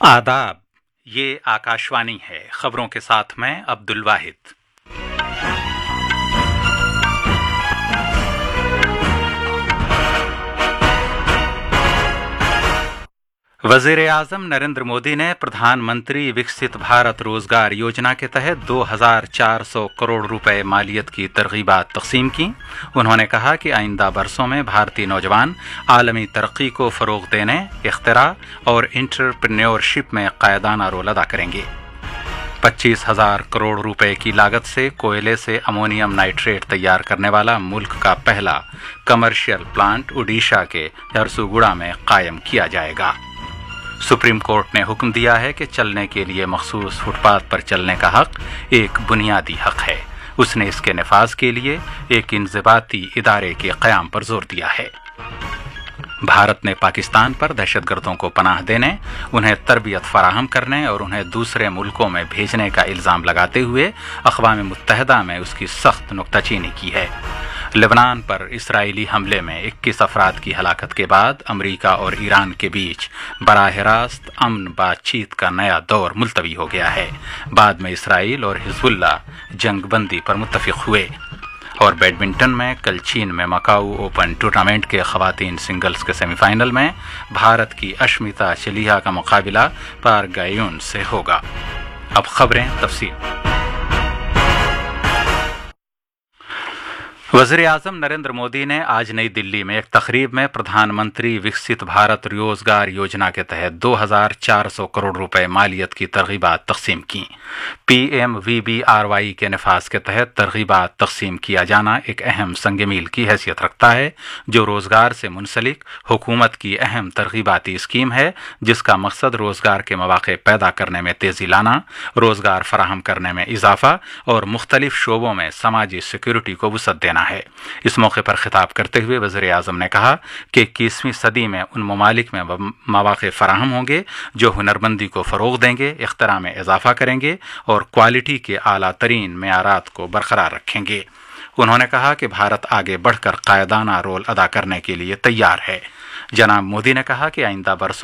आदाब। ये आकाशवाणी है। खबरों के साथ मैं अब्दुल वाहिद। वज़ीर-ए-आज़म नरेंद्र मोदी ने प्रधानमंत्री विकसित भारत रोजगार योजना के तहत 2400 करोड़ रुपए मालियत की तरगीबात तक़सीम की। उन्होंने कहा कि आइंदा बरसों में भारतीय नौजवान आलमी तरक्की को फ़रोग़ देने, इख्तिरा और एंटरप्रेन्योरशिप में क़ायदाना रोल अदा करेंगे। 25,000 करोड़ रुपए की लागत से कोयले से अमोनियम नाइट्रेट तैयार करने वाला मुल्क का पहला कमर्शियल प्लांट ओडिशा के झरसुगुड़ा में कायम किया जाएगा। सुप्रीम कोर्ट ने हुक्म दिया है कि चलने के लिए मखसूस फुटपाथ पर चलने का हक एक बुनियादी हक है। उसने इसके नफाज के लिए एक इंज़िबाती इदारे के क़याम पर जोर दिया है। भारत ने पाकिस्तान पर दहशतगर्दों को पनाह देने, उन्हें तरबियत फराहम करने और उन्हें दूसरे मुल्कों में भेजने का इल्ज़ाम लगाते हुए अक़वाम मुत्तहिदा में उसकी सख्त नुक्ताचीनी की है। लेबनान पर इसराइली हमले में 21 अफराद की हलाकत के बाद अमरीका और ईरान के बीच बराह रास्त अमन बातचीत का नया दौर मुलतवी हो गया है। बाद में इसराइल और हिज़्बुल्लाह जंगबंदी पर मुत्तफ़िक़ हुए। और बैडमिंटन में कल चीन में मकाऊ ओपन टूर्नामेंट के ख़वातीन सिंगल्स के सेमीफाइनल में भारत की अश्मिता चलिहा का मुकाबला पारगायून से होगा। अब खबरें तफसील। वज़ीर-ए-आज़म नरेंद्र मोदी ने आज नई दिल्ली में एक तकरीब में प्रधानमंत्री विकसित भारत रोजगार योजना के तहत 2400 करोड़ रुपए मालियत की तरगीबात तक़सीम की। PMVBRY के नफाज के तहत तरगीबात तक़सीम किया जाना एक अहम संग-मील की हैसियत रखता है, जो रोजगार से मुंसलिक हुकूमत की अहम तरगीबाती स्कीम है, जिसका मकसद रोजगार के मौक़े पैदा करने में तेज़ी लाना, रोजगार फराहम करने में इजाफा और मुख्तलिफ शोबों में समाजी सिक्योरिटी को वुसअत देना है। इस मौके पर खिताब करते हुए वज़ीर-ए-आज़म ने कहा कि 21वीं सदी में उन ममालिक में मौक़े फराहम होंगे जो हुनरमंदी को फ़रोग़ देंगे, इख्तिरा में इजाफा करेंगे और क्वालिटी के आला तरीन मेयारात को बरकरार रखेंगे। उन्होंने कहा कि भारत आगे बढ़कर क़ायदाना रोल अदा करने के लिए तैयार है। जनाब मोदी ने कहा कि आइंदा बरसों